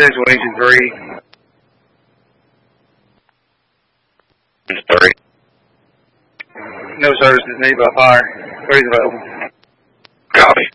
6, Wellington 3. 3. No services needed by fire. 3's available. Copy.